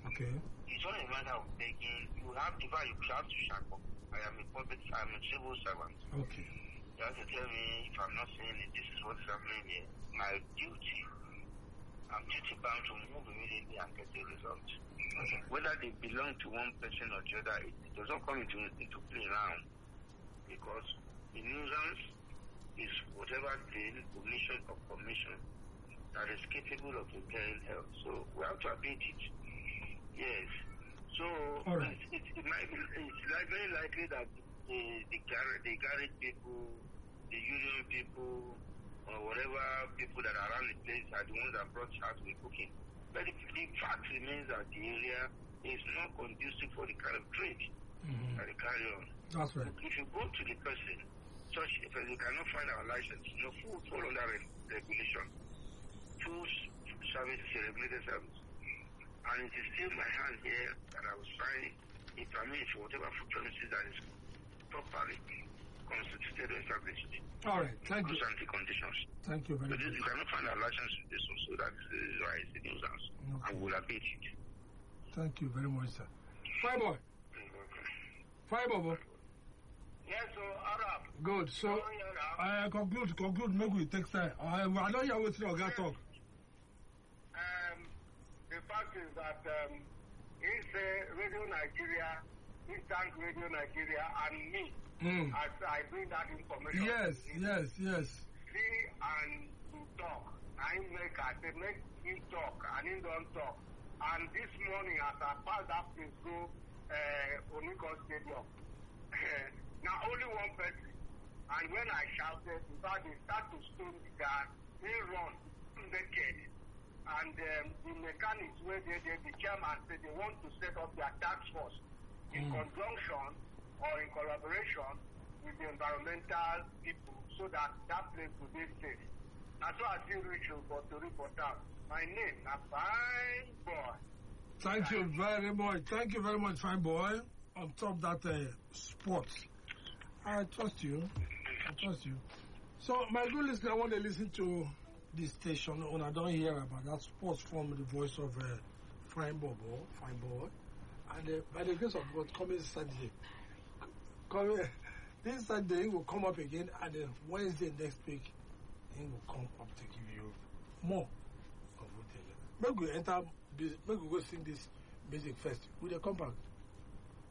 Okay. It's not a matter of begging. You have to shack up. I'm a civil servant. Okay. You have to tell me if I'm not saying it, this is what's happening here. My duty, I'm duty bound to move immediately and get the result. Okay. Whether they belong to one person or the other, it doesn't come into play now. Because the nuisance is whatever thing, omission or commission that is capable of impairing health. So we have to abate it. Yes. So right. it might be, it's very likely that the garage people, the union people, or whatever people that are around the place are the ones that brought out to be cooking. But the fact remains that the area is not conducive for the kind of trade that they carry on. That's right. If you go to the person, if you cannot find our license, food fall under regulation. Food service is a regulated service. And it is still my hand here that I will sign a permit for whatever food premises that is properly constituted or established. All right, thank you. Conditions. Thank you very much. You cannot find a license with this one, so that is why it's a nuisance. Okay. And we'll abate it. Thank you very much, sir. Fine boy. Fine boy. Yes, so Arab. Good. So, conclude, maybe we take time. I don't hear what you guys talk. The fact is that it's Radio Nigeria, Instant Radio Nigeria, and me, as I bring that information. Yes. See and to talk. I make him talk, and he don't talk. And this morning, as I passed that place, go Oniko Stadium, now only one person. And when I shouted, in fact, they start to stone the guy, they run naked. And the mechanics were there, the chairman said they want to set up their task force in conjunction or in collaboration with the environmental people so that place will be safe. That's why I see Rachel for to report out. My name, a Fine Boy. Thank you very much. Thank you very much, Fine Boy. On top of that, sports. I trust you. So, my good listener, I want to listen to this station when I don't hear about that sports from the voice of Fine Boy. And by the grace of God, coming Saturday, this Saturday he will come up again, and then Wednesday next week he will come up to give you more of what they learn. Maybe we go sing this music first. Will they come back?